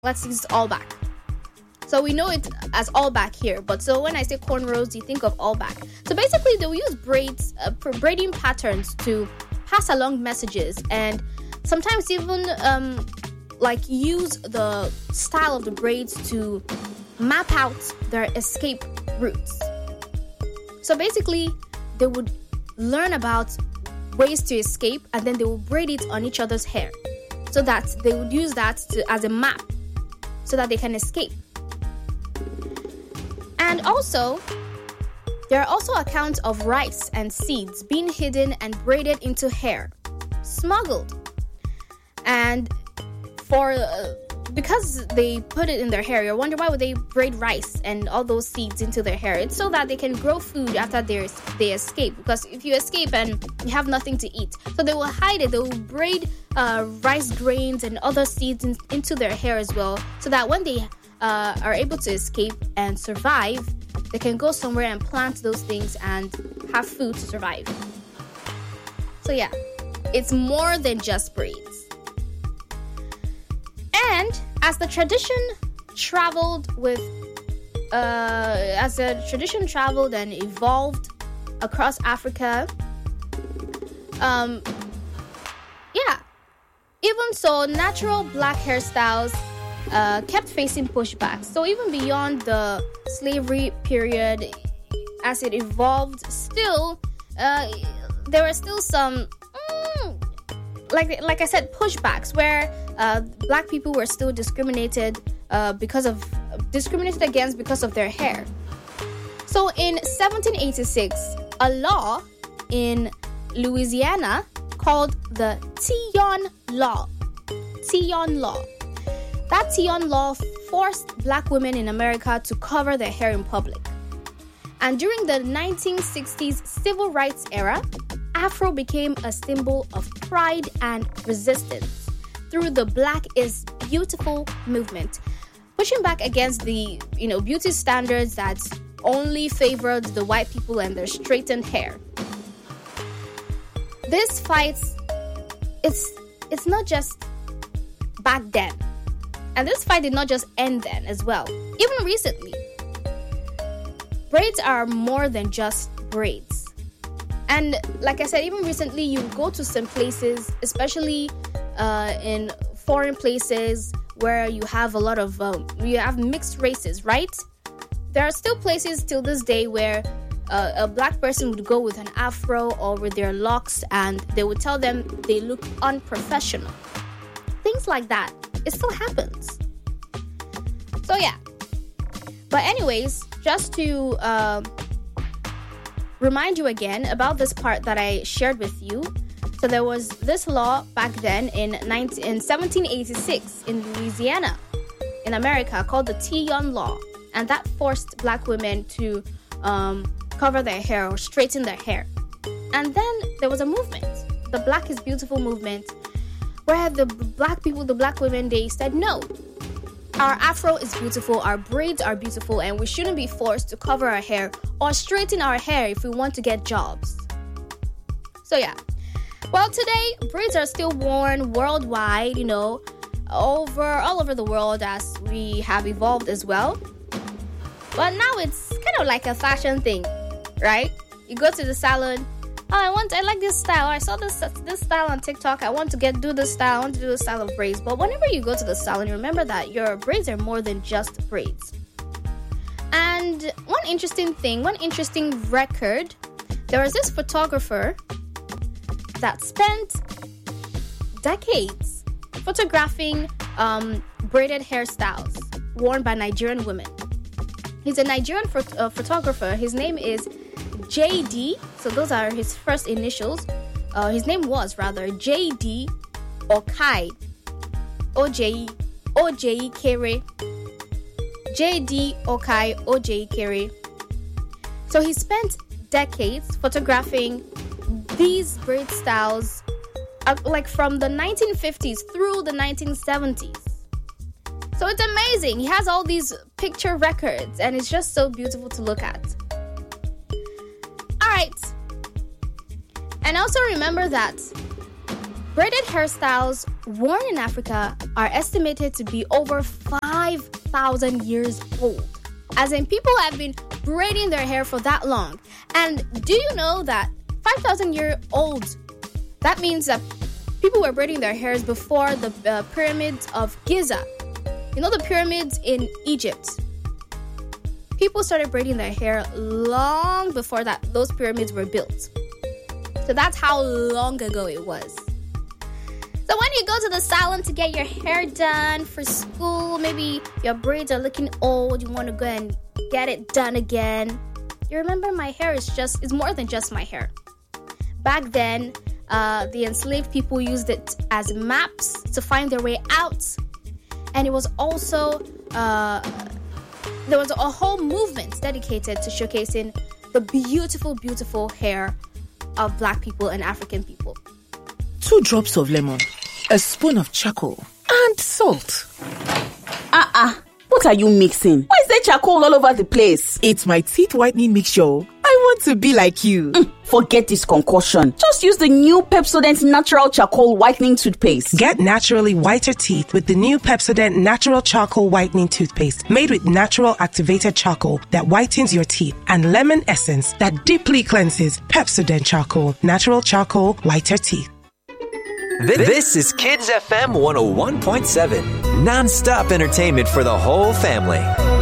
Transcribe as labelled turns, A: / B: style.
A: Let's use all back. So we know it as all back here, but so when I say cornrows, you think of all back. So basically, they will use braids, braiding patterns to pass along messages, and sometimes even use the style of the braids to map out their escape routes. So basically, they would learn about ways to escape, and then they will braid it on each other's hair, so that they would use that as a map, so that they can escape. And also, there are also accounts of rice and seeds being hidden and braided into hair, smuggled. And because they put it in their hair, you're wondering why would they braid rice and all those seeds into their hair? It's so that they can grow food after they escape. Because if you escape and you have nothing to eat, so they will hide it. They will braid rice grains and other seeds into their hair as well, so that when they are able to escape and survive, they can go somewhere and plant those things and have food to survive. So yeah, it's more than just braids. And as the tradition traveled and evolved across Africa, even so, natural black hairstyles kept facing pushbacks. So even beyond the slavery period, as it evolved, still there were still some like I said, pushbacks where black people were still discriminated against because of their hair. So in 1786, a law in Louisiana called the Tillon Law. That Tillon Law forced black women in America to cover their hair in public. And during the 1960s civil rights era, Afro became a symbol of pride and resistance through the Black is Beautiful movement, pushing back against the beauty standards that only favored the white people and their straightened hair. This fight, it's not just back then, and this fight did not just end then as well. Even recently, braids are more than just braids. And like I said, even recently, you go to some places, especially in foreign places where you have a lot of, you have mixed races, right? There are still places till this day where a black person would go with an afro or with their locks, and they would tell them they look unprofessional. Things like that. It still happens. So yeah. But anyways, just to remind you again about this part that I shared with you. So there was this law back then in 1786 in Louisiana, in America, called the Tillon Law. And that forced black women to cover their hair or straighten their hair. And then there was a movement, the Black is Beautiful movement, where the black people, the black women, they said, no, our afro is beautiful, our braids are beautiful, and we shouldn't be forced to cover our hair or straighten our hair if we want to get jobs. So yeah. Well, today, braids are still worn worldwide, all over the world as we have evolved as well. But now it's kind of like a fashion thing, right? You go to the salon, I like this style. I saw this style on TikTok. I want to do this style. I want to do the style of braids. But whenever you go to the salon, remember that your braids are more than just braids. And one interesting record, there was this photographer that spent decades photographing braided hairstyles worn by Nigerian women. He's a Nigerian photographer. His name is JD. So those are his first initials. His name was JD Okai. OJ Kere. JD Okai OJ Kere. So he spent decades photographing these braid styles from the 1950s through the 1970s. So it's amazing. He has all these picture records, and it's just so beautiful to look at. All right. And also remember that braided hairstyles worn in Africa are estimated to be over 5,000 years old. As in, people have been braiding their hair for that long. And do you know that 5,000 years old, that means that people were braiding their hairs before the pyramids of Giza. You know the pyramids in Egypt? People started braiding their hair long before those pyramids were built. So that's how long ago it was. So when you go to the salon to get your hair done for school, maybe your braids are looking old, you want to go and get it done again. You remember, my hair is more than just my hair. Back then, the enslaved people used it as maps to find their way out. And it was also, there was a whole movement dedicated to showcasing the beautiful, beautiful hair of Black people and African people.
B: 2 drops of lemon, a spoon of charcoal, and salt.
C: What are you mixing? Why is there charcoal all over the place?
B: It's my teeth whitening mixture. I want to be like you.
C: Forget this concoction. Just use the new Pepsodent Natural Charcoal Whitening Toothpaste.
D: Get naturally whiter teeth with the new Pepsodent Natural Charcoal Whitening Toothpaste, made with natural activated charcoal that whitens your teeth and lemon essence that deeply cleanses. Pepsodent Charcoal, natural charcoal, whiter teeth.
E: This is Kids FM 101.7, non-stop entertainment for the whole family.